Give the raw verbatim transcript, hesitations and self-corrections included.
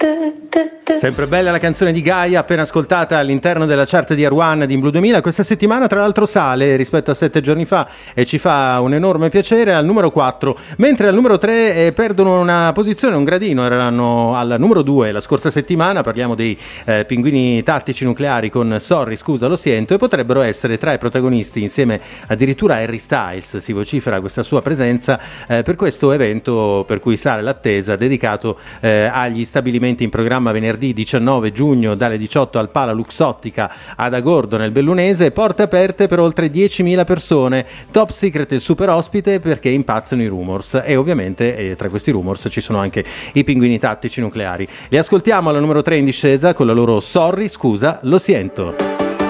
Sempre bella la canzone di Gaia, appena ascoltata all'interno della chart di R uno di In Blue duemila. Questa settimana tra l'altro sale rispetto a sette giorni fa e ci fa un enorme piacere al numero quattro, mentre al numero tre eh, perdono una posizione, un gradino, erano al numero due la scorsa settimana. Parliamo dei eh, Pinguini Tattici Nucleari con Sorry scusa lo siento, e potrebbero essere tra i protagonisti insieme addirittura a Harry Styles, si vocifera questa sua presenza eh, per questo evento per cui sale l'attesa, dedicato eh, agli stabilimenti in programma venerdì diciannove giugno dalle diciotto al Pala Luxottica ad Agordo nel Bellunese, porte aperte per oltre diecimila persone. Top secret il super ospite perché impazzano i rumors e ovviamente eh, tra questi rumors ci sono anche i Pinguini Tattici Nucleari. Li ascoltiamo alla numero tre in discesa con la loro Sorry scusa lo siento.